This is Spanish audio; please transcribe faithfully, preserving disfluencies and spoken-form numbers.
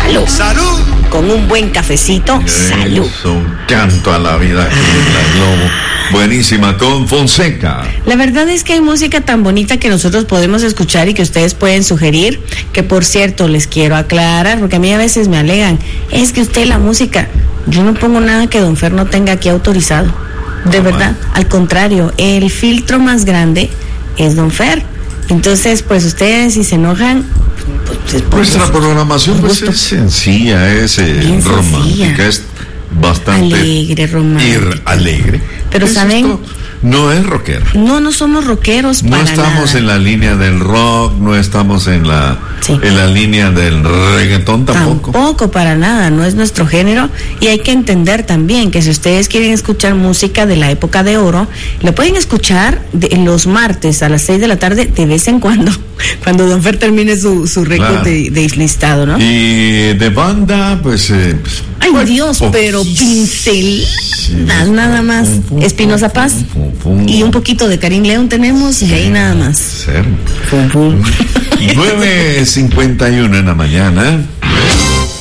salud. ¡Salud! Con un buen cafecito, salud. Eso, un canto a la vida aquí en la Globo. Buenísima, con Fonseca. La verdad es que hay música tan bonita que nosotros podemos escuchar y que ustedes pueden sugerir, que por cierto les quiero aclarar, porque a mí a veces me alegan, es que usted la música, yo no pongo nada que Don Fer no tenga aquí autorizado, de verdad, al contrario, el filtro más grande es Don Fer. Entonces, pues ustedes si se enojan, pues, pues, Nuestra programación pues es sencilla, es eh, romántica, es bastante alegre, romántica. Ir alegre. Pero ¿Qué saben, es esto? No es rockero. No, no somos rockeros No para estamos nada. en la línea del rock, no estamos en la Sí. en la línea del reggaetón tampoco. Tampoco para nada, no es nuestro género, y hay que entender también que si ustedes quieren escuchar música de la época de oro, lo pueden escuchar de, los martes a las seis de la tarde de vez en cuando, cuando Don Fer termine su, su récord Claro. de, de listado, ¿no? Y de banda, pues... Eh, pues Ay, pues, Dios, po- pero pinceladas nada más. Pum, pum, Espinosa pum, Paz pum, pum. y un poquito de Karim León tenemos, y ahí nada más. Ser. Pum, pum. nueve cincuenta y uno en la mañana.